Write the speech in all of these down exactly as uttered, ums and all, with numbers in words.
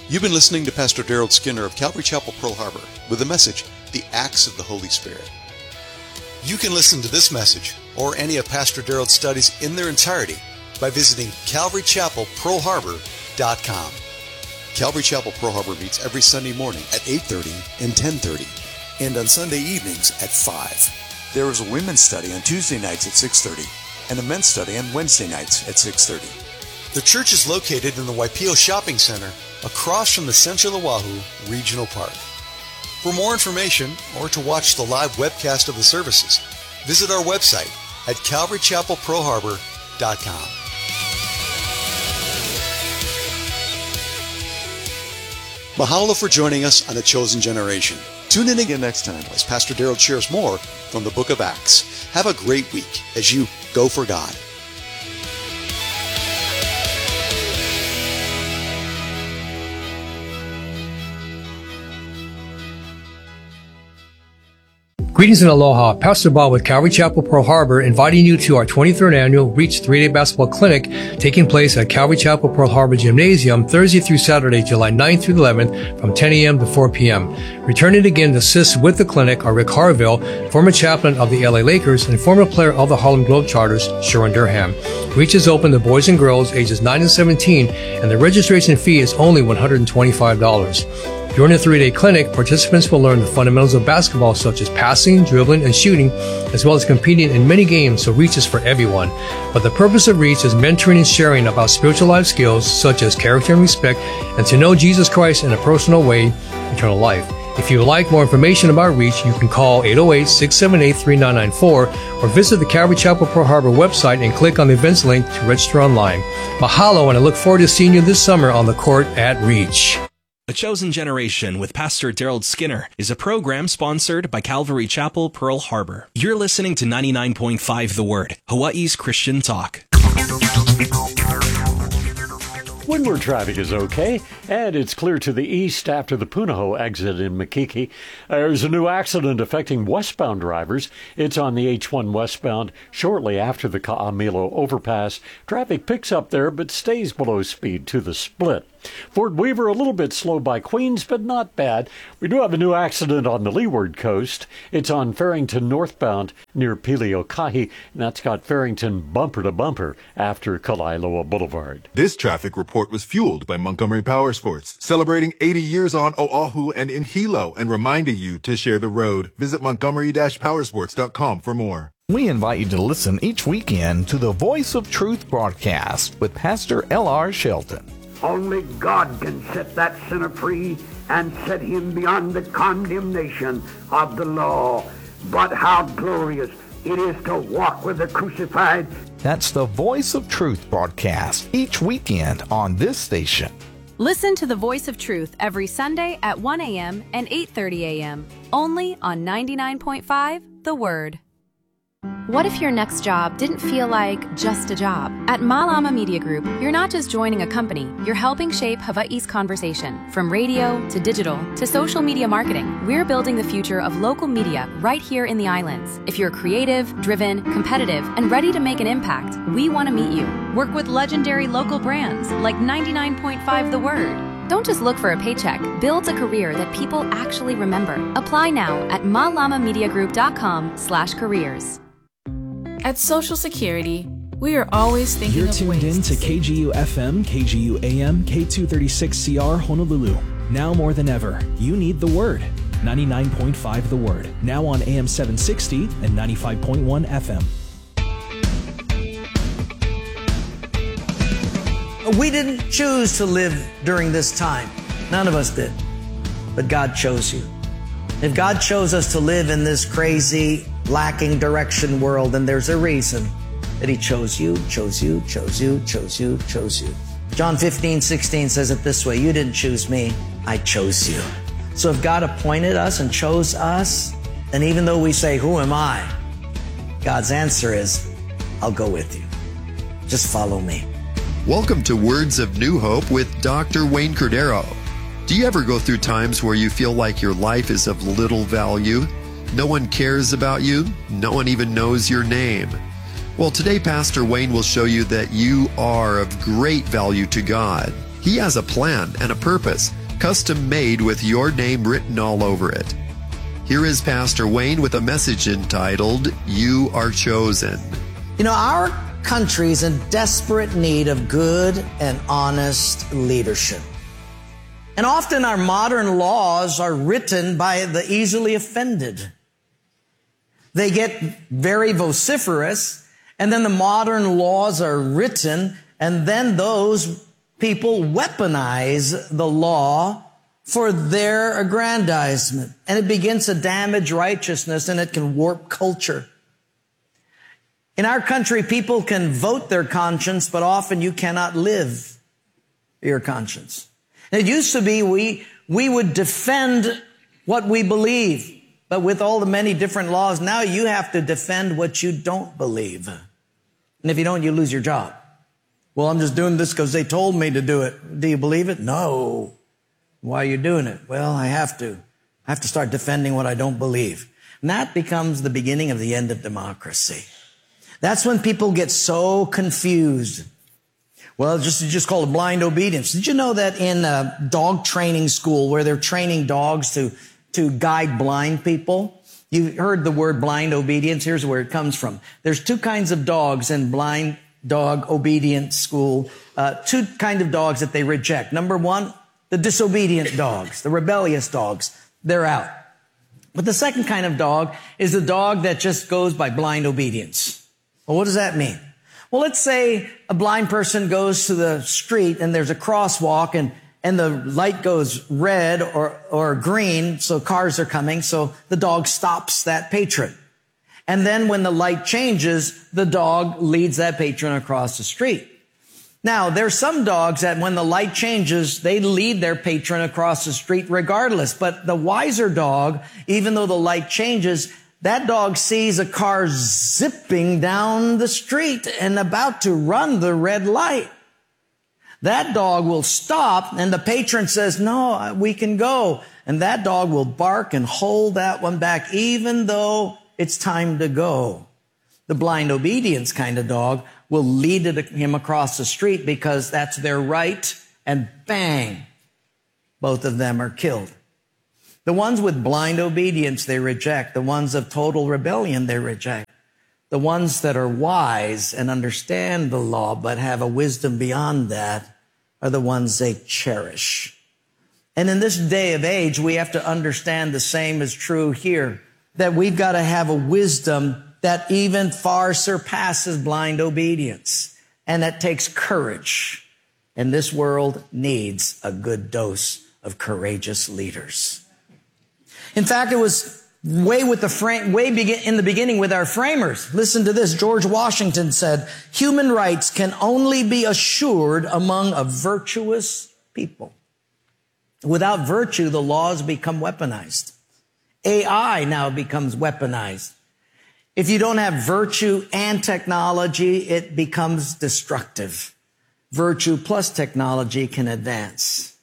You've been listening to Pastor Daryl Skinner of Calvary Chapel, Pearl Harbor, with the message, The Acts of the Holy Spirit. You can listen to this message or any of Pastor Daryl's studies in their entirety by visiting calvary chapel pearl harbor dot com. Calvary Chapel Pearl Harbor meets every Sunday morning at eight thirty and ten thirty, and on Sunday evenings at five. There is a women's study on Tuesday nights at six thirty and a men's study on Wednesday nights at six thirty. The church is located in the Waipio Shopping Center across from the Central Oahu Regional Park. For more information or to watch the live webcast of the services, visit our website at calvary chapel pearl harbor dot com. Mahalo for joining us on The Chosen Generation. Tune in again next time as Pastor Daryl shares more from the book of Acts. Have a great week as you go for God. Greetings and aloha. Pastor Bob with Calvary Chapel Pearl Harbor inviting you to our twenty-third annual Reach three-day basketball clinic taking place at Calvary Chapel Pearl Harbor Gymnasium Thursday through Saturday, July ninth through eleventh from ten a.m. to four p.m. Returning again to assist with the clinic are Rick Harville, former chaplain of the L A Lakers and former player of the Harlem Globetrotters, Sharon Durham. Reach is open to boys and girls ages nine and seventeen, and the registration fee is only one hundred twenty-five dollars. During the three-day clinic, participants will learn the fundamentals of basketball such as passing, dribbling, and shooting, as well as competing in many games, so Reach is for everyone. But the purpose of Reach is mentoring and sharing about spiritual life skills such as character and respect, and to know Jesus Christ in a personal way, eternal life. If you would like more information about Reach, you can call eight oh eight, six seven eight, three nine nine four or visit the Calvary Chapel Pearl Harbor website and click on the events link to register online. Mahalo, and I look forward to seeing you this summer on the court at Reach. The Chosen Generation with Pastor Daryl Skinner is a program sponsored by Calvary Chapel, Pearl Harbor. You're listening to ninety-nine point five The Word, Hawaii's Christian talk. Windward traffic is okay, and it's clear to the east after the Punahou exit in Makiki. There's a new accident affecting westbound drivers. It's on the H one westbound shortly after the Ka'amilo overpass. Traffic picks up there but stays below speed to the split. Fort Weaver a little bit slow by Queens, but not bad. We do have a new accident on the leeward coast. It's on Farrington northbound near Piliokahi, and that's got Farrington bumper to bumper after Kalailoa Boulevard. This traffic report was fueled by Montgomery Power Sports, celebrating eighty years on Oahu and in Hilo, and reminding you to share the road. Visit montgomery dash powersports dot com for more. We invite you to listen each weekend to the Voice of Truth broadcast with Pastor L R Shelton. Only God can set that sinner free and set him beyond the condemnation of the law. But how glorious it is to walk with the crucified. That's the Voice of Truth broadcast each weekend on this station. Listen to the Voice of Truth every Sunday at one a.m. and eight thirty a.m. only on ninety-nine point five The Word. What if your next job didn't feel like just a job? At Malama Media Group, you're not just joining a company, you're helping shape Hawaii's conversation. From radio to digital to social media marketing, we're building the future of local media right here in the islands. If you're creative, driven, competitive, and ready to make an impact, we want to meet you. Work with legendary local brands like ninety-nine point five The Word. Don't just look for a paycheck. Build a career that people actually remember. Apply now at malamamediagroup.com slash careers. At Social Security, we are always thinking You're of tuned ways in to K G U F M, K G U A M, K two thirty-six C R Honolulu. Now more than ever, you need the Word. ninety-nine point five The Word. Now on A M seven sixty and ninety-five point one F M. We didn't choose to live during this time. None of us did. But God chose you. If God chose us to live in this crazy, lacking direction world, then there's a reason that He chose you, chose you, chose you, chose you, chose you. John fifteen, sixteen says it this way: you didn't choose me, I chose you. So if God appointed us and chose us, then even though we say, who am I? God's answer is, I'll go with you. Just follow me. Welcome to Words of New Hope with Doctor Wayne Cordero. Do you ever go through times where you feel like your life is of little value? No one cares about you. No one even knows your name. Well, today Pastor Wayne will show you that you are of great value to God. He has a plan and a purpose, custom made with your name written all over it. Here is Pastor Wayne with a message entitled, You Are Chosen. You know, our country is in desperate need of good and honest leadership. And often our modern laws are written by the easily offended. They get very vociferous, and then the modern laws are written, and then those people weaponize the law for their aggrandizement. And it begins to damage righteousness, and it can warp culture. In our country, people can vote their conscience, but often you cannot live your conscience. It used to be we, we would defend what we believe, but with all the many different laws, now you have to defend what you don't believe. And if you don't, you lose your job. Well, I'm just doing this because they told me to do it. Do you believe it? No. Why are you doing it? Well, I have to. I have to start defending what I don't believe. And that becomes the beginning of the end of democracy. That's when people get so confused. Well, just just called blind obedience. Did you know that in a dog training school where they're training dogs to, to guide blind people? You heard the word blind obedience. Here's where it comes from. There's two kinds of dogs in blind dog obedience school. Uh, two kind of dogs that they reject. Number one, the disobedient dogs, the rebellious dogs. They're out. But the second kind of dog is the dog that just goes by blind obedience. Well, what does that mean? Well, let's say a blind person goes to the street and there's a crosswalk and, and the light goes red or, or green, so cars are coming, so the dog stops that patron. And then when the light changes, the dog leads that patron across the street. Now, there's some dogs that when the light changes, they lead their patron across the street regardless. But the wiser dog, even though the light changes, that dog sees a car zipping down the street and about to run the red light. That dog will stop and the patron says, no, we can go. And that dog will bark and hold that one back even though it's time to go. The blind obedience kind of dog will lead him across the street because that's their right, and bang, both of them are killed. The ones with blind obedience, they reject. The ones of total rebellion, they reject. The ones that are wise and understand the law but have a wisdom beyond that are the ones they cherish. And in this day of age, we have to understand the same is true here, that we've got to have a wisdom that even far surpasses blind obedience. And that takes courage. And this world needs a good dose of courageous leaders. In fact, it was way with the frame, way begin, in the beginning with our framers. Listen to this. George Washington said, human rights can only be assured among a virtuous people. Without virtue, the laws become weaponized. A I now becomes weaponized. If you don't have virtue and technology, it becomes destructive. Virtue plus technology can advance.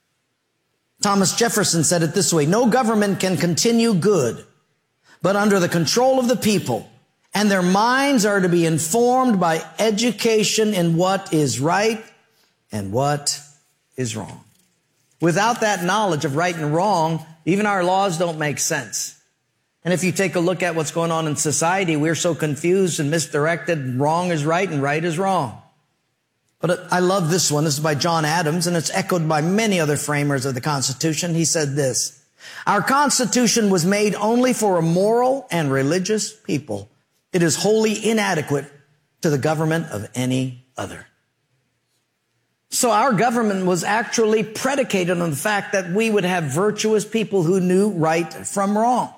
Thomas Jefferson said it this way, no government can continue good, but under the control of the people, and their minds are to be informed by education in what is right and what is wrong. Without that knowledge of right and wrong, even our laws don't make sense. And if you take a look at what's going on in society, we're so confused and misdirected. Wrong is right and right is wrong. But I love this one. This is by John Adams, and it's echoed by many other framers of the Constitution. He said this, our Constitution was made only for a moral and religious people. It is wholly inadequate to the government of any other. So our government was actually predicated on the fact that we would have virtuous people who knew right from wrong.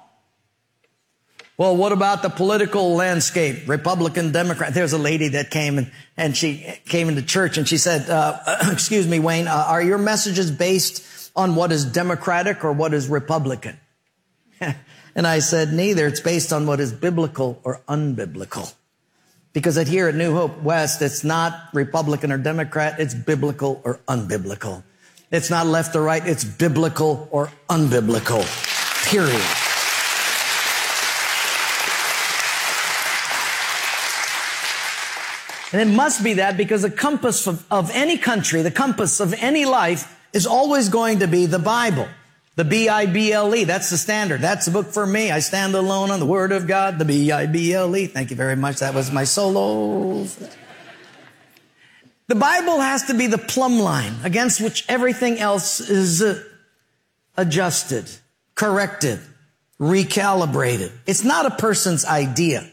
Well, what about the political landscape? Republican, Democrat. There's a lady that came and, and she came into church and she said, uh, excuse me, Wayne, uh, are your messages based on what is Democratic or what is Republican? And I said, neither. It's based on what is biblical or unbiblical. Because at here at New Hope West, it's not Republican or Democrat. It's biblical or unbiblical. It's not left or right. It's biblical or unbiblical. Period. And it must be that because the compass of, of any country, the compass of any life is always going to be the Bible. The B I B L E, that's the standard. That's the book for me. I stand alone on the Word of God, the B I B L E. Thank you very much. That was my solo. The Bible has to be the plumb line against which everything else is uh, adjusted, corrected, recalibrated. It's not a person's idea,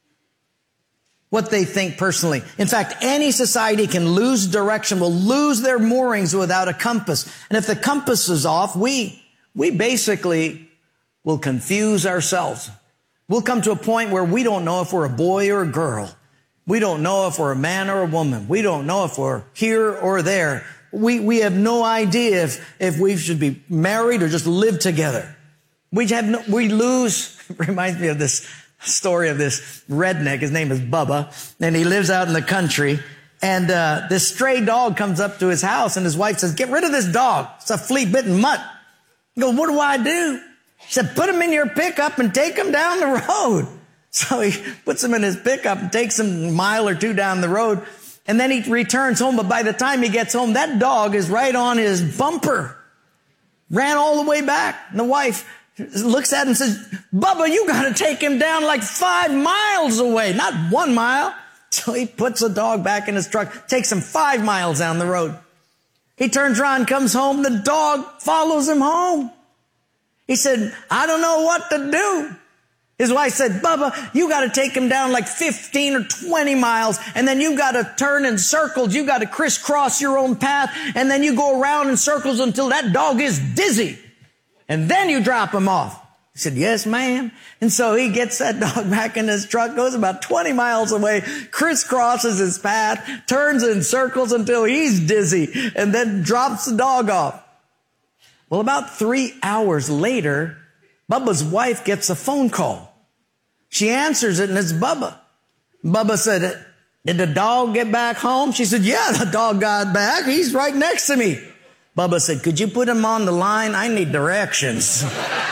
what they think personally. In fact, any society can lose direction, will lose their moorings without a compass. And if the compass is off, we, we basically will confuse ourselves. We'll come to a point where we don't know if we're a boy or a girl. We don't know if we're a man or a woman. We don't know if we're here or there. We, we have no idea if, if we should be married or just live together. We have no, we lose, it reminds me of this story of this redneck. His name is Bubba, and he lives out in the country. And, uh, this stray dog comes up to his house, and his wife says, get rid of this dog. It's a flea-bitten mutt. He goes, what do I do? She said, put him in your pickup and take him down the road. So he puts him in his pickup and takes him a mile or two down the road. And then he returns home. But by the time he gets home, that dog is right on his bumper. Ran all the way back. And the wife looks at him and says, Bubba, you got to take him down like five miles away, not one mile. So he puts the dog back in his truck, takes him five miles down the road. He turns around, comes home. The dog follows him home. He said, I don't know what to do. His wife said, Bubba, you got to take him down like fifteen or twenty miles, and then you got to turn in circles. You got to crisscross your own path, and then you go around in circles until that dog is dizzy. And then you drop him off. He said, yes, ma'am. And so he gets that dog back in his truck, goes about twenty miles away, crisscrosses his path, turns in circles until he's dizzy, and then drops the dog off. Well, about three hours later, Bubba's wife gets a phone call. She answers it, and it's Bubba. Bubba said, did the dog get back home? She said, yeah, the dog got back. He's right next to me. Bubba said, could you put him on the line? I need directions.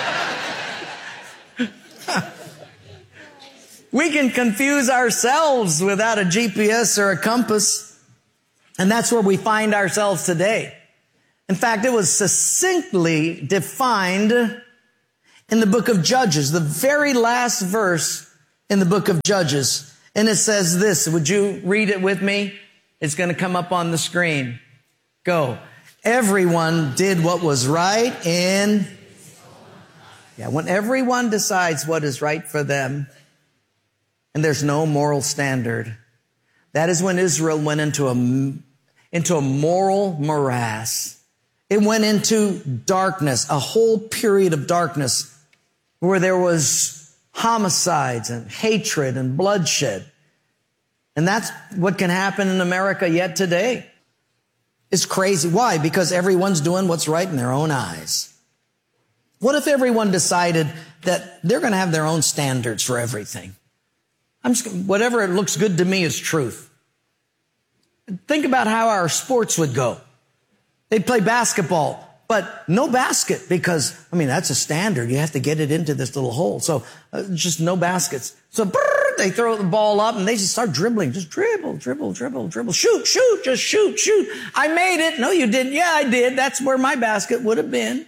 We can confuse ourselves without a G P S or a compass. And that's where we find ourselves today. In fact, it was succinctly defined in the book of Judges, the very last verse in the book of Judges. And it says this. Would you read it with me? It's going to come up on the screen. Go. Everyone did what was right in... Yeah, when everyone decides what is right for them, and there's no moral standard, that is when Israel went into a, into a moral morass. It went into darkness, a whole period of darkness, where there was homicides and hatred and bloodshed. And that's what can happen in America yet today. It's crazy. Why? Because everyone's doing what's right in their own eyes. What if everyone decided that they're going to have their own standards for everything? I'm just, whatever it looks good to me is truth. Think about how our sports would go. They'd play basketball, but no basket because, I mean, that's a standard. You have to get it into this little hole. So uh, just no baskets. So brrr, they throw the ball up and they just start dribbling. Just dribble, dribble, dribble, dribble. Shoot, shoot, just shoot, shoot. I made it. No, you didn't. Yeah, I did. That's where my basket would have been.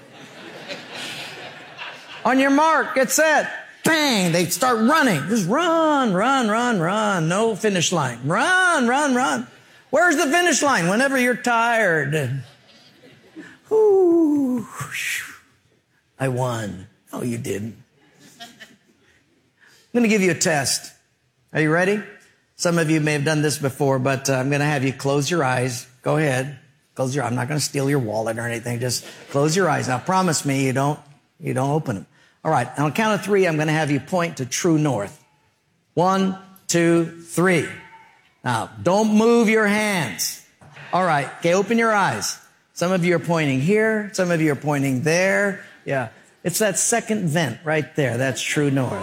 On your mark, get set. Bang, they start running. Just run, run, run, run. No finish line. Run, run, run. Where's the finish line? Whenever you're tired. Ooh, I won. No, you didn't. I'm going to give you a test. Are you ready? Some of you may have done this before, but uh, I'm going to have you close your eyes. Go ahead. Close your eyes. I'm not going to steal your wallet or anything. Just close your eyes. Now, promise me you don't, you don't open them. All right. On the count of three, I'm going to have you point to true north. One, two, three. Now, don't move your hands. All right. Okay, open your eyes. Some of you are pointing here. Some of you are pointing there. Yeah. It's that second vent right there. That's true north.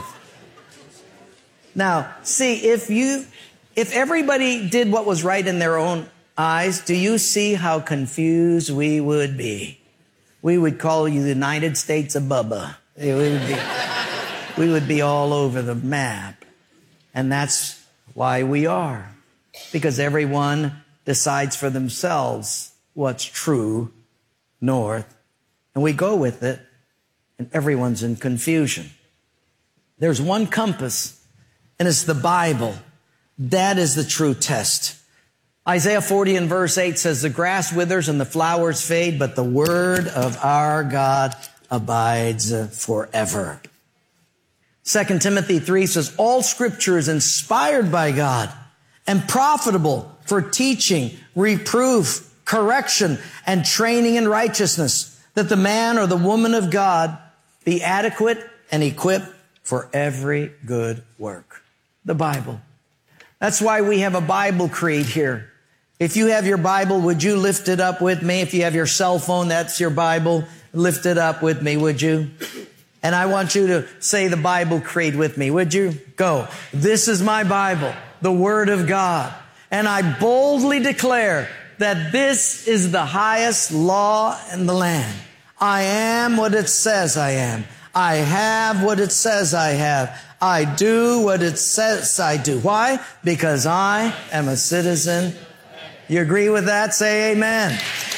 Now, see, if you, if everybody did what was right in their own eyes, do you see how confused we would be? We would call you the United States of Bubba. We would be, we would be all over the map. And that's why we are. Because everyone decides for themselves what's true north, and we go with it, and everyone's in confusion. There's one compass, and it's the Bible. That is the true test. Isaiah forty and verse eight says, the grass withers and the flowers fade, but the word of our God abides forever. Second Timothy three says, all scripture is inspired by God and profitable for teaching, reproof, correction, and training in righteousness, that the man or the woman of God be adequate and equipped for every good work. The Bible. That's why we have a Bible creed here. If you have your Bible, would you lift it up with me? If you have your cell phone, that's your Bible. Lift it up with me, would you? And I want you to say the Bible creed with me, would you? Go. This is my Bible, the Word of God. And I boldly declare that this is the highest law in the land. I am what it says I am. I have what it says I have. I do what it says I do. Why? Because I am a citizen. You agree with that? Say amen.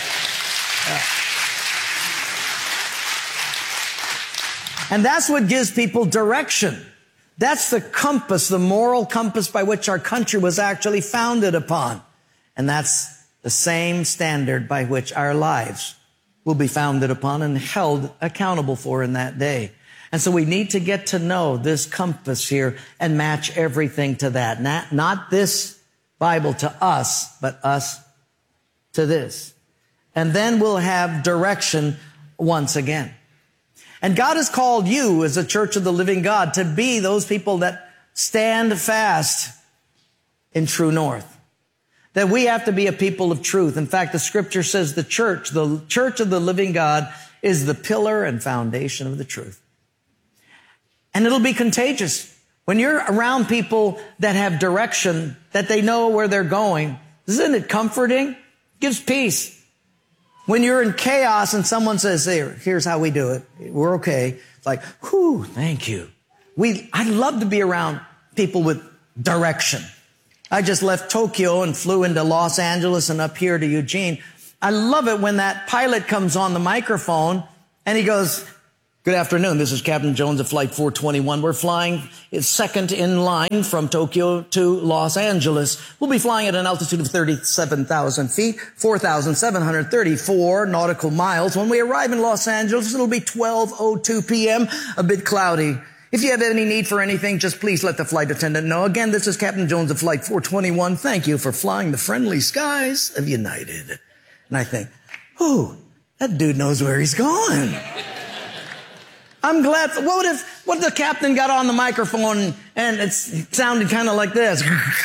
And that's what gives people direction. That's the compass, the moral compass by which our country was actually founded upon. And that's the same standard by which our lives will be founded upon and held accountable for in that day. And so we need to get to know this compass here and match everything to that. Not, not this Bible to us, but us to this. And then we'll have direction once again. And God has called you as a church of the living God to be those people that stand fast in true north. That we have to be a people of truth. In fact, the scripture says the church, the church of the living God, is the pillar and foundation of the truth. And it'll be contagious. When you're around people that have direction, that they know where they're going, isn't it comforting? It gives peace. When you're in chaos and someone says, Here, here's how we do it. We're okay. It's like, whew, thank you. We, I love to be around people with direction. I just left Tokyo and flew into Los Angeles and up here to Eugene. I love it when that pilot comes on the microphone and he goes, good afternoon. This is Captain Jones of Flight four twenty-one. We're flying second in line from Tokyo to Los Angeles. We'll be flying at an altitude of thirty-seven thousand feet, four thousand seven hundred thirty-four nautical miles. When we arrive in Los Angeles, it'll be twelve oh two p.m., a bit cloudy. If you have any need for anything, just please let the flight attendant know. Again, this is Captain Jones of Flight four twenty-one. Thank you for flying the friendly skies of United. And I think, oh, that dude knows where he's going. I'm glad. For, what if, what if the captain got on the microphone and it's, it sounded kind of like this?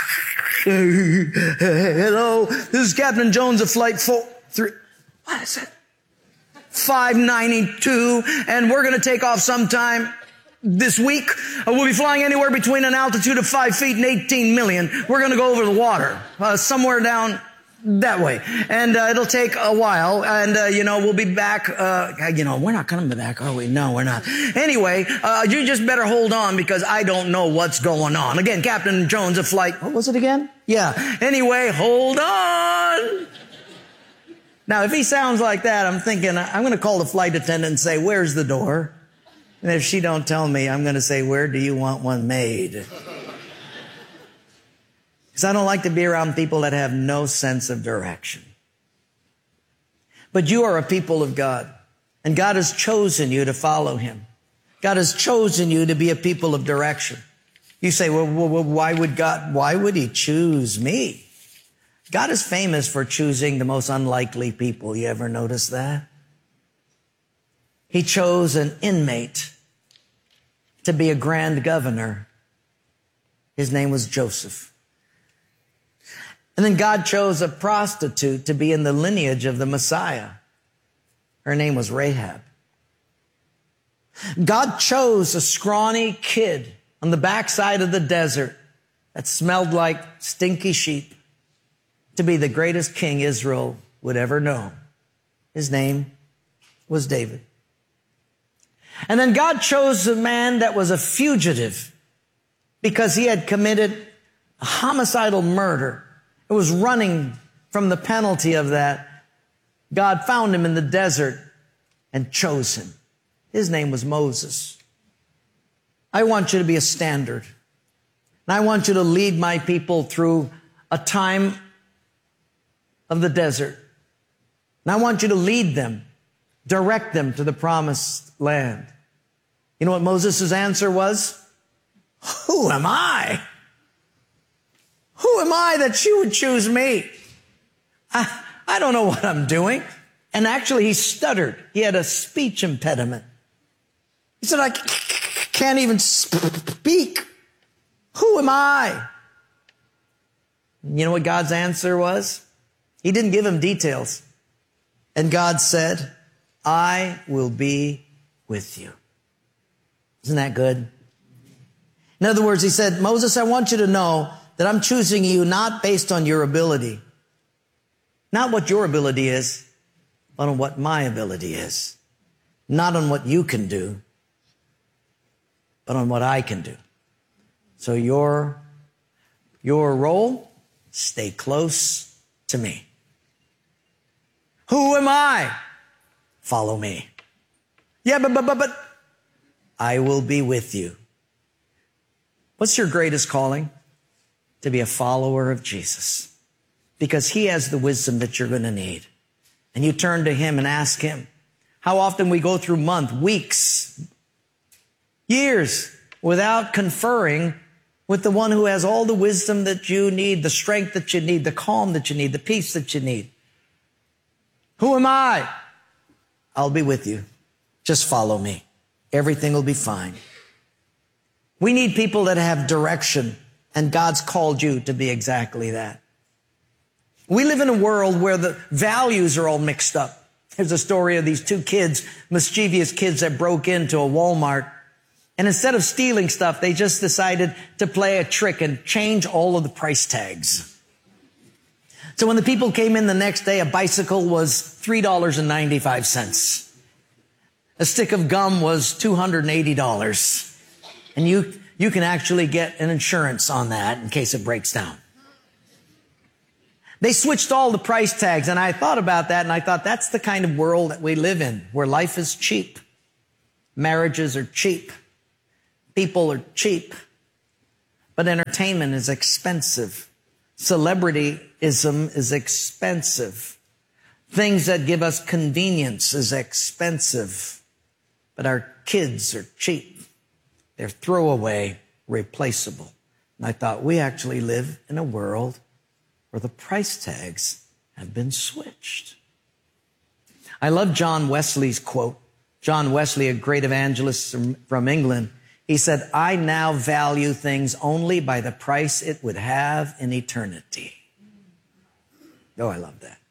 Hello, this is Captain Jones of Flight four, three, what is it? five ninety-two, and we're going to take off sometime this week. We'll be flying anywhere between an altitude of five feet and eighteen million. We're going to go over the water, uh, somewhere down that way. And uh, it'll take a while. And, uh, you know, we'll be back. Uh, you know, we're not coming back, are we? No, we're not. Anyway, uh, you just better hold on because I don't know what's going on. Again, Captain Jones of Flight. What was it again? Yeah. Anyway, hold on. Now, if he sounds like that, I'm thinking, I'm going to call the flight attendant and say, where's the door? And if she don't tell me, I'm going to say, where do you want one made? Because I don't like to be around people that have no sense of direction. But you are a people of God, and God has chosen you to follow Him. God has chosen you to be a people of direction. You say, well, well, why would God, why would He choose me? God is famous for choosing the most unlikely people. You ever notice that? He chose an inmate to be a grand governor. His name was Joseph. And then God chose a prostitute to be in the lineage of the Messiah. Her name was Rahab. God chose a scrawny kid on the backside of the desert that smelled like stinky sheep to be the greatest king Israel would ever know. His name was David. And then God chose a man that was a fugitive because he had committed a homicidal murder It was running from the penalty of that. God found him in the desert and chose him. His name was Moses. I want you to be a standard. And I want you to lead my people through a time of the desert. And I want you to lead them, direct them to the promised land. You know what Moses' answer was? Who am I? Who am I that you would choose me? I, I don't know what I'm doing. And actually he stuttered. He had a speech impediment. He said, I can't even speak. Who am I? You know what God's answer was? He didn't give him details. And God said, I will be with you. Isn't that good? In other words, he said, Moses, I want you to know that I'm choosing you not based on your ability. Not what your ability is, but on what my ability is. Not on what you can do, but on what I can do. So your, your role, stay close to me. Who am I? Follow me. Yeah, but, but, but, but, I will be with you. What's your greatest calling? To be a follower of Jesus. Because he has the wisdom that you're going to need. And you turn to him and ask him. How often we go through months, weeks, years without conferring with the one who has all the wisdom that you need, the strength that you need, the calm that you need, the peace that you need. Who am I? I'll be with you. Just follow me. Everything will be fine. We need people that have direction, and God's called you to be exactly that. We live in a world where the values are all mixed up. There's a story of these two kids, mischievous kids that broke into a Walmart. And instead of stealing stuff, they just decided to play a trick and change all of the price tags. So when the people came in the next day, a bicycle was three dollars and ninety-five cents. A stick of gum was two hundred eighty dollars. And you, you can actually get an insurance on that in case it breaks down. They switched all the price tags, and I thought about that, and I thought that's the kind of world that we live in, where life is cheap. Marriages are cheap. People are cheap. But entertainment is expensive. Celebrityism is expensive. Things that give us convenience is expensive. But our kids are cheap. They're throwaway, replaceable. And I thought we actually live in a world where the price tags have been switched. I love John Wesley's quote. John Wesley, a great evangelist from England, he said, I now value things only by the price it would have in eternity. Oh, I love that.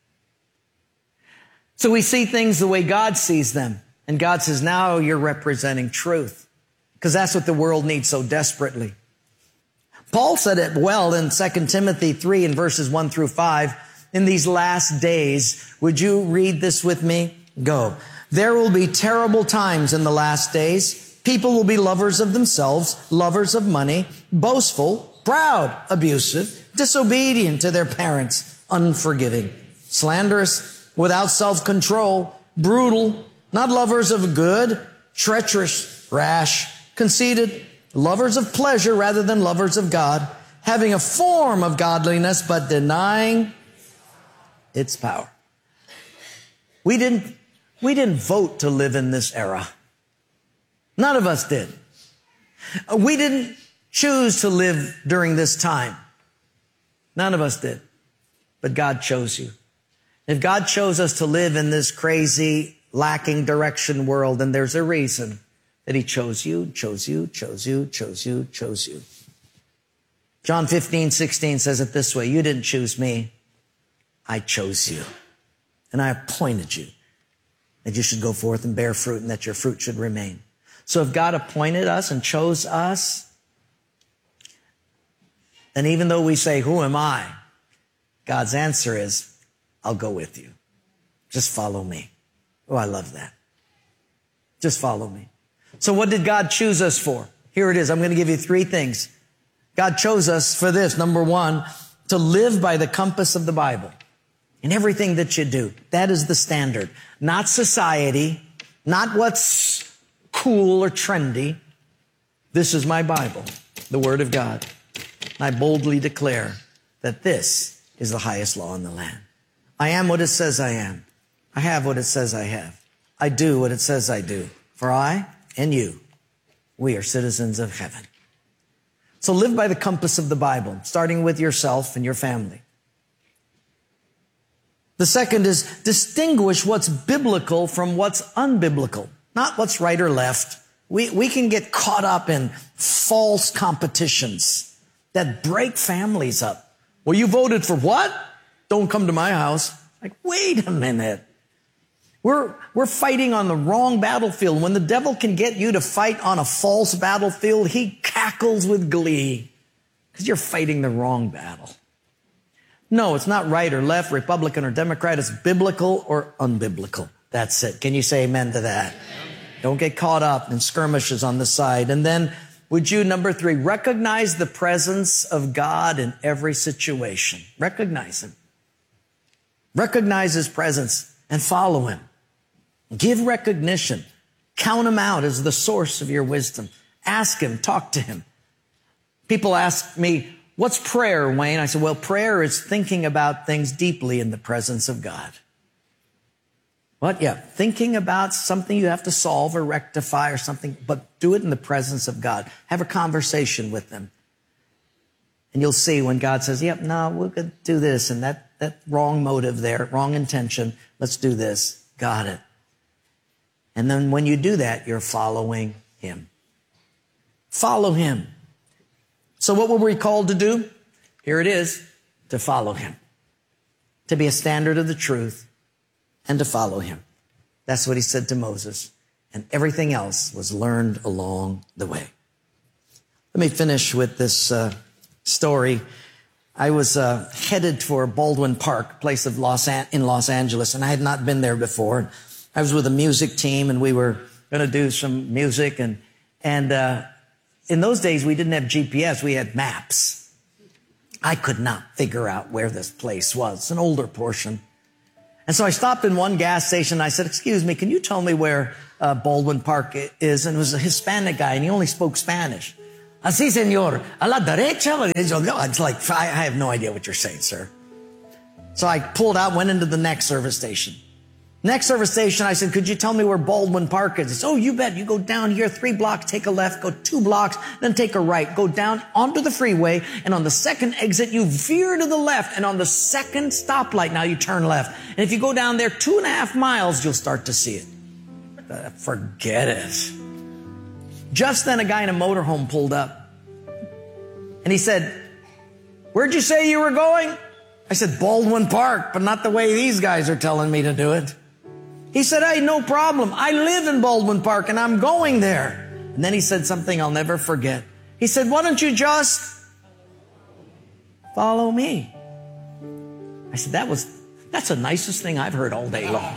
So we see things the way God sees them. And God says, now you're representing truth. Because that's what the world needs so desperately. Paul said it well in Second Timothy three in verses one through five. In these last days, would you read this with me? Go. There will be terrible times in the last days. People will be lovers of themselves, lovers of money, boastful, proud, abusive, disobedient to their parents, unforgiving, slanderous, without self-control, brutal, not lovers of good, treacherous, rash, conceited, lovers of pleasure rather than lovers of God, having a form of godliness but denying its power. We didn't, we didn't vote to live in this era. None of us did. We didn't choose to live during this time. None of us did. But God chose you. If God chose us to live in this crazy, lacking direction world, then there's a reason that he chose you, chose you, chose you, chose you, chose you. John fifteen, sixteen says it this way. You didn't choose me. I chose you. And I appointed you that you should go forth and bear fruit and that your fruit should remain. So if God appointed us and chose us, then even though we say, who am I? God's answer is, I'll go with you. Just follow me. Oh, I love that. Just follow me. So what did God choose us for? Here it is. I'm going to give you three things. God chose us for this. Number one, to live by the compass of the Bible in everything that you do. That is the standard. Not society, not what's cool or trendy. This is my Bible, the Word of God. I boldly declare that this is the highest law in the land. I am what it says I am. I have what it says I have. I do what it says I do. For I and you, we are citizens of heaven. So live by the compass of the Bible, starting with yourself and your family. The second is distinguish what's biblical from what's unbiblical, not what's right or left. We, we can get caught up in false competitions that break families up. Well, you voted for what? Don't come to my house. Like, wait a minute. We're, we're fighting on the wrong battlefield. When the devil can get you to fight on a false battlefield, he cackles with glee because you're fighting the wrong battle. No, it's not right or left, Republican or Democrat. It's biblical or unbiblical. That's it. Can you say amen to that? Don't get caught up in skirmishes on the side. And then would you, number three, recognize the presence of God in every situation. Recognize Him. Recognize His presence and follow Him. Give recognition. Count Him out as the source of your wisdom. Ask Him. Talk to Him. People ask me, what's prayer, Wayne? I said, well, prayer is thinking about things deeply in the presence of God. What? Yeah, thinking about something you have to solve or rectify or something, but do it in the presence of God. Have a conversation with Him. And you'll see when God says, yep, no, we're going to do this, and that, that wrong motive there, wrong intention, let's do this. Got it. And then when you do that, you're following Him. Follow Him. So what were we called to do? Here it is, to follow Him. To be a standard of the truth and to follow Him. That's what He said to Moses. And everything else was learned along the way. Let me finish with this uh, story. I was uh, headed for Baldwin Park, place of Los An- in Los Angeles, and I had not been there before. I was with a music team, and we were going to do some music. And, and uh, in those days, we didn't have G P S. We had maps. I could not figure out where this place was. It's an older portion. And so I stopped in one gas station. And I said, excuse me, can you tell me where uh, Baldwin Park is? And it was a Hispanic guy, and he only spoke Spanish. Así, señor, a la derecha. It's like, I have no idea what you're saying, sir. So I pulled out, went into the next service station. Next service station, I said, could you tell me where Baldwin Park is? He said, oh, you bet. You go down here three blocks, take a left, go two blocks, then take a right. Go down onto the freeway, and on the second exit, you veer to the left, and on the second stoplight, now you turn left. And if you go down there two and a half miles, you'll start to see it. Uh, forget it. Just then, a guy in a motorhome pulled up, and he said, where'd you say you were going? I said, Baldwin Park, but not the way these guys are telling me to do it. He said, hey, no problem. I live in Baldwin Park, and I'm going there. And then he said something I'll never forget. He said, why don't you just follow me? I said, that was, that's the nicest thing I've heard all day long.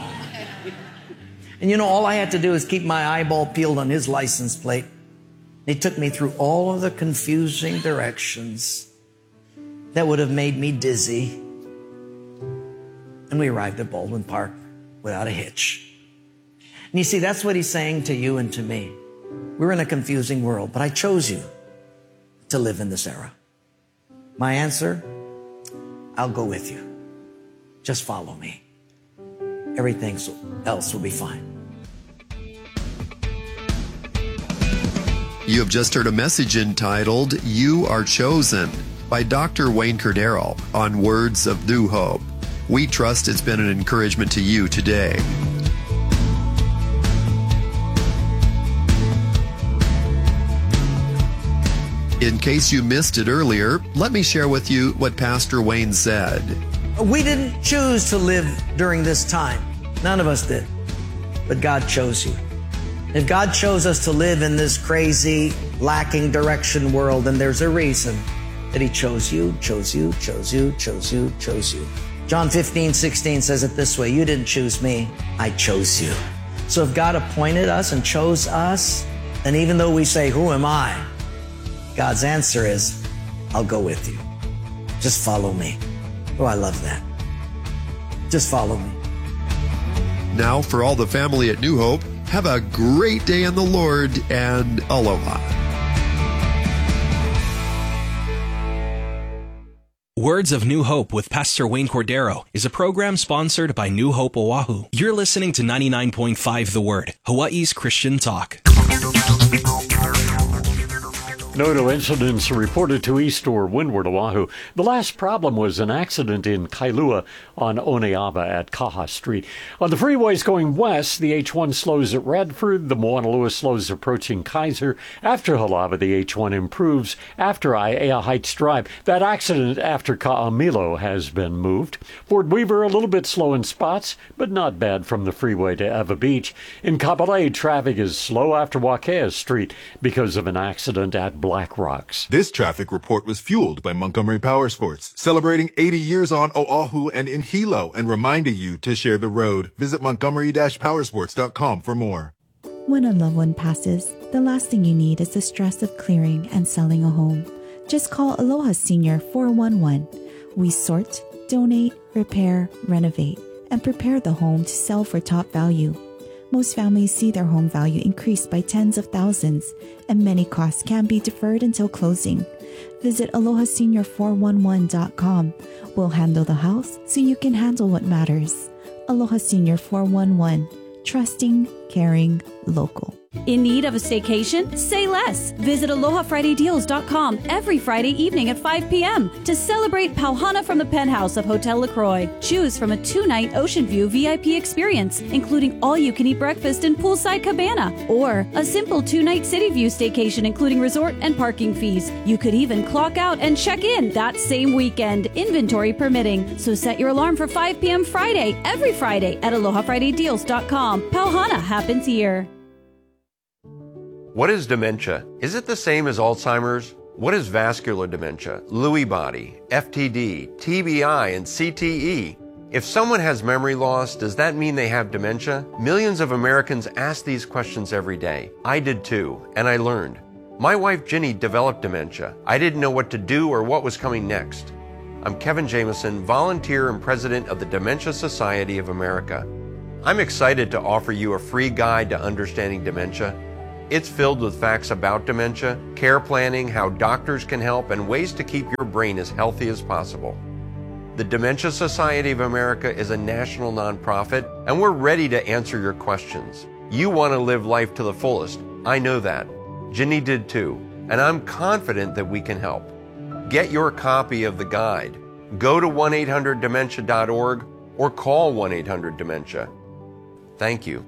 And you know, all I had to do is keep my eyeball peeled on his license plate. He took me through all of the confusing directions that would have made me dizzy. And we arrived at Baldwin Park without a hitch. And you see, that's what He's saying to you and to me. We're in a confusing world, but I chose you to live in this era. My answer, I'll go with you. Just follow me. Everything else will be fine. You have just heard a message entitled, You Are Chosen, by Doctor Wayne Cordeiro on Words of New Hope. We trust it's been an encouragement to you today. In case you missed it earlier, let me share with you what Pastor Wayne said. We didn't choose to live during this time. None of us did. But God chose you. If God chose us to live in this crazy, lacking direction world, then there's a reason that He chose you, chose you, chose you, chose you, chose you. John fifteen, sixteen says it this way, you didn't choose me, I chose you. So if God appointed us and chose us, then even though we say, who am I? God's answer is, I'll go with you. Just follow me. Oh, I love that. Just follow me. Now, for all the family at New Hope, have a great day in the Lord and aloha. Words of New Hope with Pastor Wayne Cordero is a program sponsored by New Hope Oahu. You're listening to ninety-nine point five The Word, Hawaii's Christian talk. No new incidents reported to east or windward Oahu. The last problem was an accident in Kailua on Oneava at Kaha Street. On the freeways going west, the H one slows at Redford. The Moanalua slows approaching Kaiser. After Halava, the H one improves after Aiea Heights Drive. That accident after Ka'amilo has been moved. Fort Weaver, a little bit slow in spots, but not bad from the freeway to Eva Beach. In Kapolei, traffic is slow after Wakea Street because of an accident at Black Rocks. This traffic report was fueled by Montgomery Power Sports, celebrating eighty years on Oahu and in Hilo, and reminding you to share the road. Visit montgomery dash powersports dot com for more. When a loved one passes, the last thing you need is the stress of clearing and selling a home. Just call Aloha Senior four one one. We sort, donate, repair, renovate, and prepare the home to sell for top value. Most families see their home value increase by tens of thousands, and many costs can be deferred until closing. Visit aloha senior four one one dot com. We'll handle the house so you can handle what matters. Aloha Senior four one one. Trusting, caring, local. In need of a staycation? Say less. Visit aloha friday deals dot com every Friday evening at five p.m. to celebrate Pauhana from the penthouse of Hotel LaCroix. Choose from a two-night Ocean View V I P experience, including all-you-can-eat breakfast and poolside cabana, or a simple two-night City View staycation, including resort and parking fees. You could even clock out and check in that same weekend, inventory permitting. So set your alarm for five p.m. Friday, every Friday at aloha friday deals dot com. Pauhana happens here. What is dementia? Is it the same as Alzheimer's? What is vascular dementia, Lewy body, F T D, T B I, and C T E? If someone has memory loss, does that mean they have dementia? Millions of Americans ask these questions every day. I did too, and I learned. My wife Ginny developed dementia. I didn't know what to do or what was coming next. I'm Kevin Jameson, volunteer and president of the Dementia Society of America. I'm excited to offer you a free guide to understanding dementia. It's filled with facts about dementia, care planning, how doctors can help, and ways to keep your brain as healthy as possible. The Dementia Society of America is a national nonprofit, and we're ready to answer your questions. You want to live life to the fullest. I know that. Ginny did too, and I'm confident that we can help. Get your copy of the guide. Go to one eight hundred dementia dot org or call one eight hundred dementia. Thank you.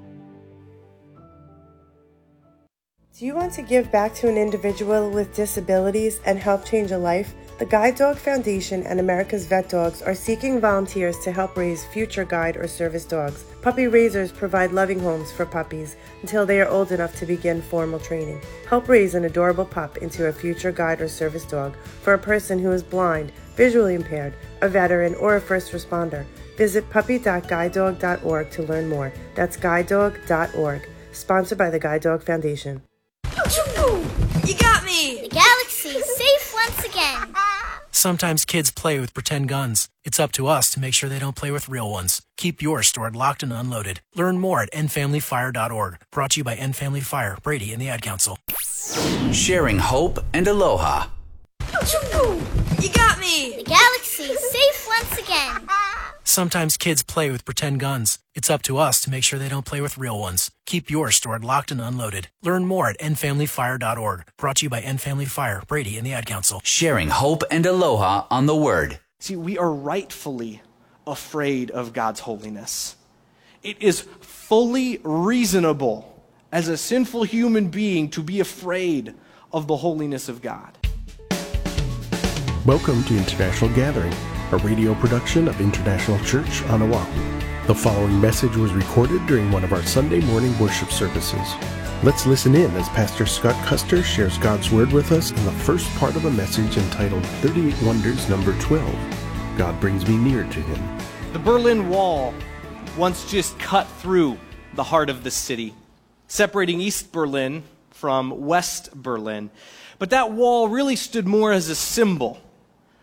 Do you want to give back to an individual with disabilities and help change a life? The Guide Dog Foundation and America's Vet Dogs are seeking volunteers to help raise future guide or service dogs. Puppy raisers provide loving homes for puppies until they are old enough to begin formal training. Help raise an adorable pup into a future guide or service dog for a person who is blind, visually impaired, a veteran, or a first responder. Visit puppy dot guide dog dot org to learn more. That's guide dog dot org. Sponsored by the Guide Dog Foundation. You got me! The galaxy's safe once again. Sometimes kids play with pretend guns. It's up to us to make sure they don't play with real ones. Keep yours stored locked and unloaded. Learn more at end family fire dot org. Brought to you by End Family Fire, Brady, and the Ad Council. Sharing hope and aloha. You got me! The galaxy's safe once again. Sometimes kids play with pretend guns. It's up to us to make sure they don't play with real ones. Keep yours stored locked and unloaded. Learn more at end family fire dot org. Brought to you by End Family Fire, Brady, and the Ad Council. Sharing hope and aloha on the Word. See, we are rightfully afraid of God's holiness. It is fully reasonable as a sinful human being to be afraid of the holiness of God. Welcome to International Gathering, a radio production of International Church on Oahu. The following message was recorded during one of our Sunday morning worship services. Let's listen in as Pastor Scott Custer shares God's Word with us in the first part of a message entitled thirty-eight Wonders Number twelve. God brings me near to Him. The Berlin Wall once just cut through the heart of the city, separating East Berlin from West Berlin. But that wall really stood more as a symbol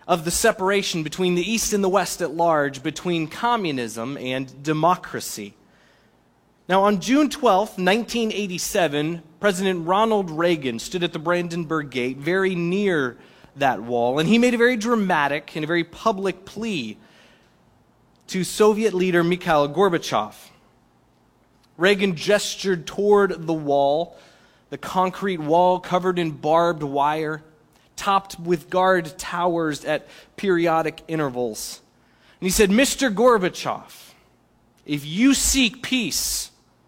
of the separation between the East and the West at large, between communism and democracy. Now, on June twelfth, nineteen eighty-seven, President Ronald Reagan stood at the Brandenburg Gate, very near that wall, and he made a very dramatic and a very public plea to Soviet leader Mikhail Gorbachev. Reagan gestured toward the wall, the concrete wall covered in barbed wire, topped with guard towers at periodic intervals. And he said, "Mister Gorbachev, if you seek peace,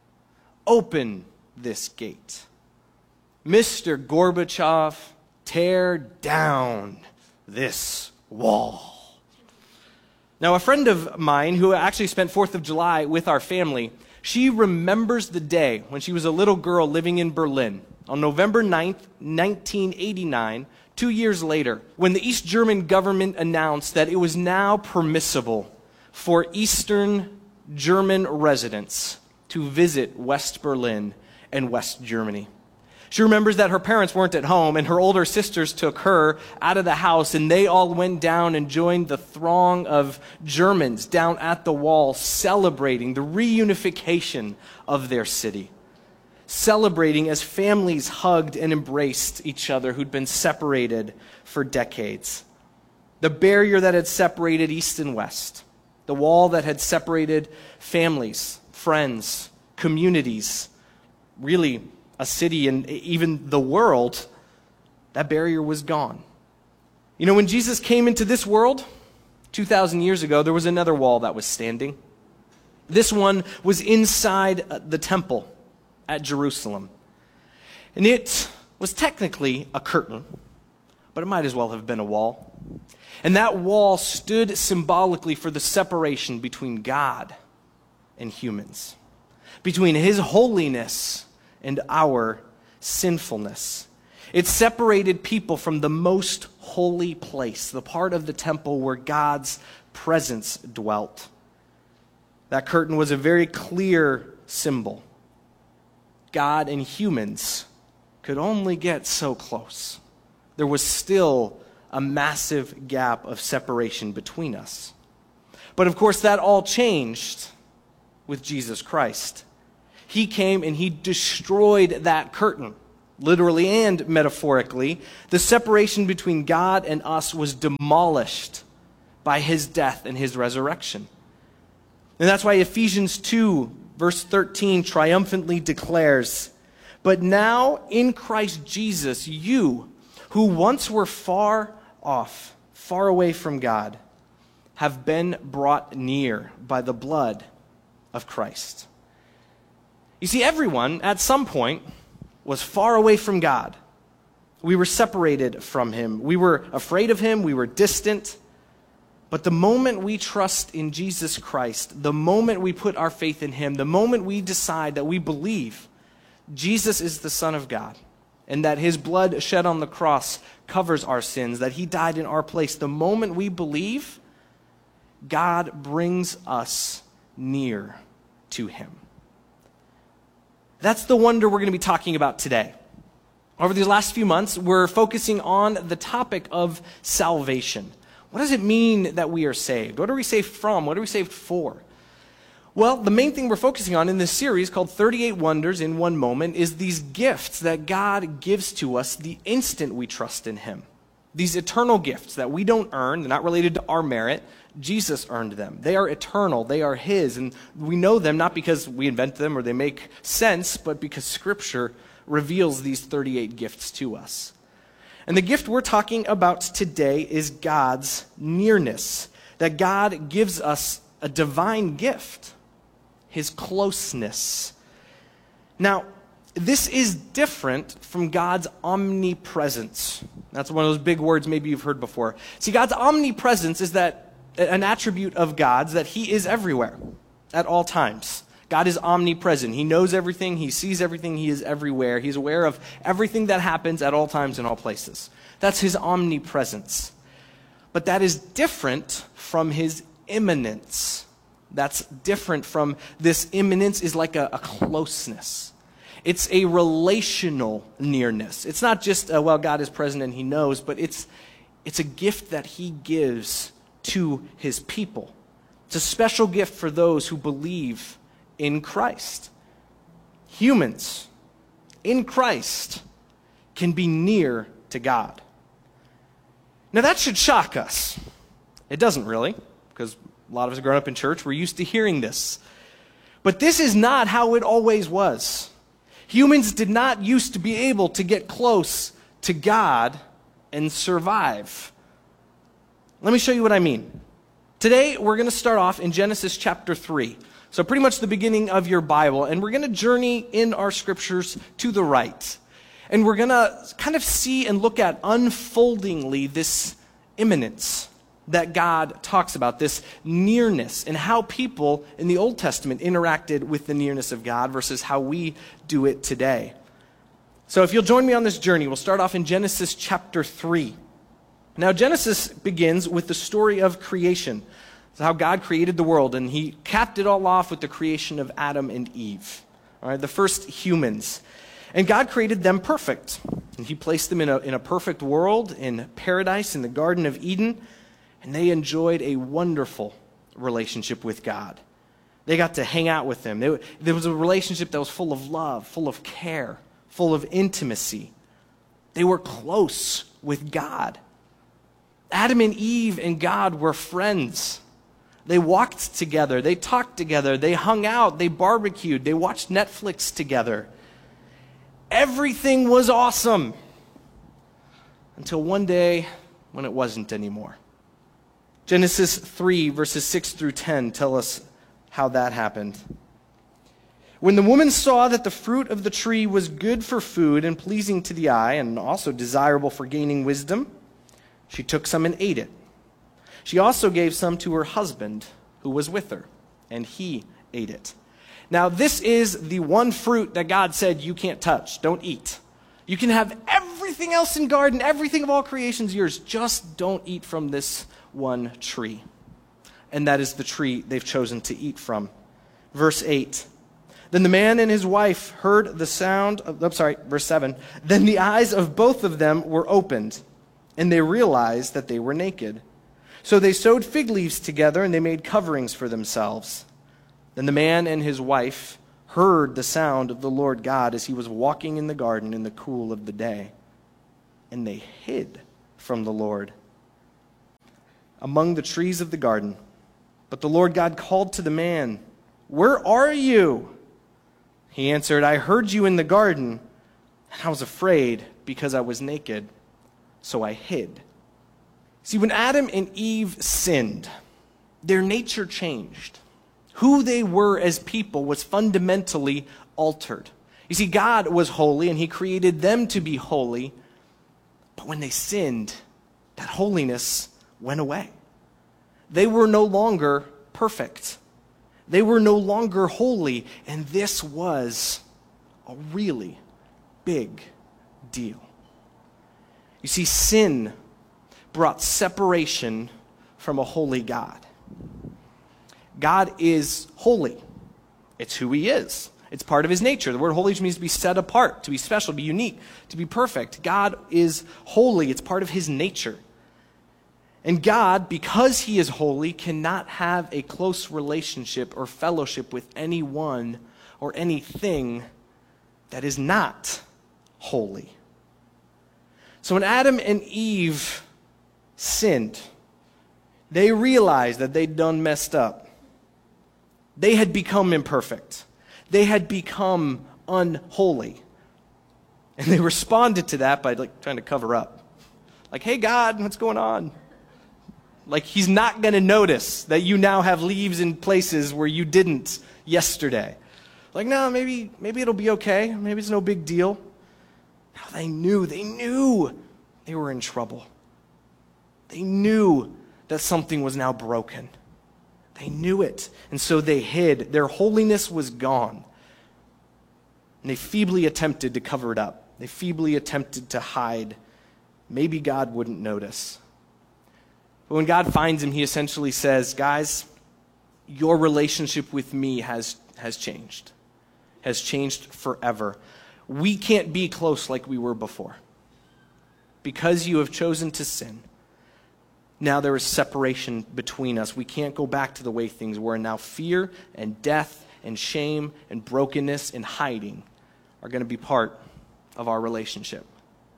open this gate. Mister Gorbachev, tear down this wall." Now, a friend of mine who actually spent fourth of July with our family, she remembers the day when she was a little girl living in Berlin on November ninth, nineteen eighty-nine, two years later, when the East German government announced that it was now permissible for Eastern German residents to visit West Berlin and West Germany. She remembers that her parents weren't at home, and her older sisters took her out of the house, and they all went down and joined the throng of Germans down at the wall, celebrating the reunification of their city. Celebrating as families hugged and embraced each other who'd been separated for decades. The barrier that had separated East and West, the wall that had separated families, friends, communities, really a city and even the world, that barrier was gone. You know, when Jesus came into this world two thousand years ago, there was another wall that was standing. This one was inside the temple at Jerusalem. And it was technically a curtain, but it might as well have been a wall. And that wall stood symbolically for the separation between God and humans, between His holiness and our sinfulness. It separated people from the most holy place, the part of the temple where God's presence dwelt. That curtain was a very clear symbol. God and humans could only get so close. There was still a massive gap of separation between us. But of course, that all changed with Jesus Christ. He came and He destroyed that curtain, literally and metaphorically. The separation between God and us was demolished by His death and His resurrection. And that's why Ephesians two, verse thirteen, triumphantly declares, "But now in Christ Jesus, you who once were far off, far away from God, have been brought near by the blood of Christ." You see, everyone at some point was far away from God. We were separated from Him. We were afraid of Him. We were distant. But the moment we trust in Jesus Christ, the moment we put our faith in Him, the moment we decide that we believe Jesus is the Son of God and that His blood shed on the cross covers our sins, that He died in our place, the moment we believe, God brings us near to Him. That's the wonder we're going to be talking about today. Over these last few months, we're focusing on the topic of salvation. What does it mean that we are saved? What are we saved from? What are we saved for? Well, the main thing we're focusing on in this series called thirty-eight Wonders in One Moment is these gifts that God gives to us the instant we trust in Him. These eternal gifts that we don't earn, they're not related to our merit. Jesus earned them. They are eternal. They are His. And we know them not because we invent them or they make sense, but because Scripture reveals these thirty-eight gifts to us. And the gift we're talking about today is God's nearness. That God gives us a divine gift, His closeness. Now, this is different from God's omnipresence. That's one of those big words maybe you've heard before. See, God's omnipresence is that an attribute of God's that He is everywhere at all times. God is omnipresent. He knows everything. He sees everything. He is everywhere. He's aware of everything that happens at all times in all places. That's His omnipresence. But that is different from His immanence. That's different from this immanence is like a, a closeness. It's a relational nearness. It's not just, uh, well, God is present and He knows, but it's It's a gift that he gives to his people. It's a special gift for those who believe in Christ. Humans in Christ can be near to God. Now that should shock us. It doesn't really, because a lot of us have grown up in church. We're used to hearing this. But this is not how it always was. Humans did not used to be able to get close to God and survive. Let me show you what I mean. Today, we're going to start off in Genesis chapter three. So pretty much the beginning of your Bible. And we're going to journey in our scriptures to the right. And we're going to kind of see and look at unfoldingly this imminence that God talks about, this nearness, and how people in the Old Testament interacted with the nearness of God versus how we do it today. So if you'll join me on this journey, we'll start off in Genesis chapter three. Now, Genesis begins with the story of creation. It's how God created the world, and he capped it all off with the creation of Adam and Eve, all right, the first humans. And God created them perfect. And he placed them in a, in a perfect world, in paradise, in the Garden of Eden. And they enjoyed a wonderful relationship with God. They got to hang out with him. They, there was a relationship that was full of love, full of care, full of intimacy. They were close with God. Adam and Eve and God were friends. They walked together. They talked together. They hung out. They barbecued. They watched Netflix together. Everything was awesome until one day when it wasn't anymore. Genesis three, verses six through ten tell us how that happened. When the woman saw that the fruit of the tree was good for food and pleasing to the eye and also desirable for gaining wisdom, she took some and ate it. She also gave some to her husband who was with her, and he ate it. Now, this is the one fruit that God said you can't touch, don't eat. You can have everything else in garden, everything of all creation is yours. Just don't eat from this one tree. And that is the tree they've chosen to eat from. Verse eight. Then the man and his wife heard the sound of, I'm sorry, verse seven. Then the eyes of both of them were opened, and they realized that they were naked. So they sewed fig leaves together, and they made coverings for themselves. Then the man and his wife heard the sound of the Lord God as he was walking in the garden in the cool of the day. And they hid from the Lord among the trees of the garden. But the Lord God called to the man, "Where are you?" He answered, "I heard you in the garden, and I was afraid because I was naked, so I hid." See, when Adam and Eve sinned, their nature changed. Who they were as people was fundamentally altered. You see, God was holy, and he created them to be holy. But when they sinned, that holiness went away. They were no longer perfect. They were no longer holy, and this was a really big deal. You see, sin brought separation from a holy God. God is holy. It's who he is. It's part of his nature. The word holy means to be set apart, to be special, to be unique, to be perfect. God is holy. It's part of his nature. And God, because he is holy, cannot have a close relationship or fellowship with anyone or anything that is not holy. So when Adam and Eve sinned, they realized that they'd done messed up. They had become imperfect. They had become unholy. And they responded to that by like trying to cover up. Like, "Hey God, what's going on?" Like he's not going to notice that you now have leaves in places where you didn't yesterday. Like, no, maybe maybe it'll be okay. Maybe it's no big deal. Now they knew, they knew they were in trouble. They knew that something was now broken. They knew it, and so they hid. Their holiness was gone. And they feebly attempted to cover it up. They feebly attempted to hide. Maybe God wouldn't notice. But when God finds him, he essentially says, "Guys, your relationship with me has, has changed. Has changed forever. We can't be close like we were before. Because you have chosen to sin, Now there is separation between us. We can't go back to the way things were. And now fear and death and shame and brokenness and hiding are going to be part of our relationship.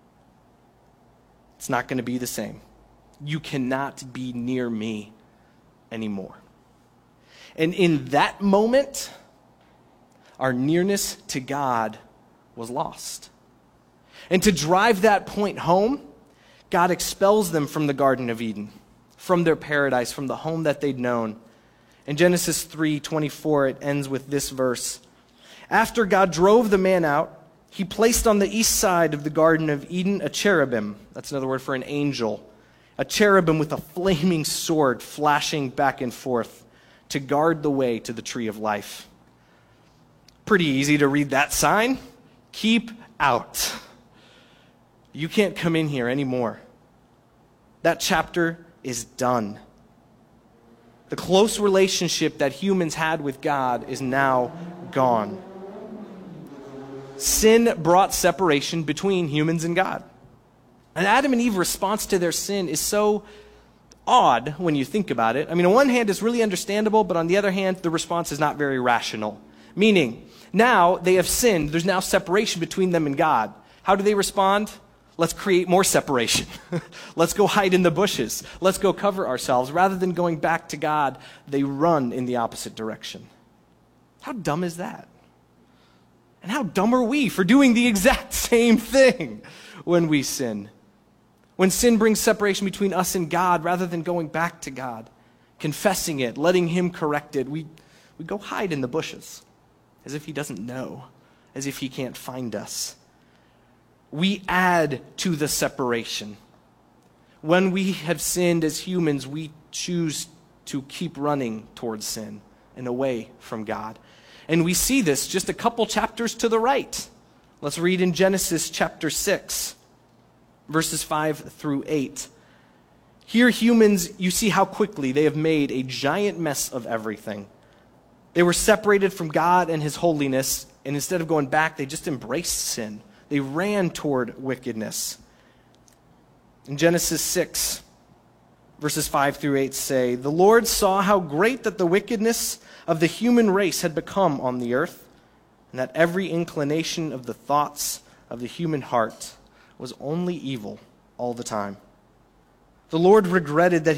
It's not going to be the same. You cannot be near me anymore. And in that moment, our nearness to God was lost. And to drive that point home, God expels them from the Garden of Eden, from their paradise, from the home that they'd known. In Genesis three twenty-four, it ends with this verse. After God drove the man out, he placed on the east side of the Garden of Eden a cherubim. That's another word for an angel. A cherubim with a flaming sword flashing back and forth to guard the way to the tree of life. Pretty easy to read that sign. Keep out. You can't come in here anymore. That chapter is done. The close relationship that humans had with God is now gone. Sin brought separation between humans and God. And Adam and Eve's response to their sin is so odd when you think about it. I mean, on one hand, it's really understandable, but on the other hand, the response is not very rational. Meaning, now they have sinned. There's now separation between them and God. How do they respond? Let's create more separation. Let's go hide in the bushes. Let's go cover ourselves. Rather than going back to God, they run in the opposite direction. How dumb is that? And how dumb are we for doing the exact same thing when we sin? When sin brings separation between us and God, rather than going back to God, confessing it, letting Him correct it, we, we go hide in the bushes, as if He doesn't know, as if He can't find us. We add to the separation. When we have sinned as humans, we choose to keep running towards sin and away from God. And we see this just a couple chapters to the right. Let's read in Genesis chapter six, verses five through eight. Here, humans, you see how quickly they have made a giant mess of everything. They were separated from God and His holiness, and instead of going back, they just embraced sin. They ran toward wickedness. In Genesis six, verses five through eight say, "The Lord saw how great that the wickedness of the human race had become on the earth, and that every inclination of the thoughts of the human heart was only evil all the time. The Lord regretted that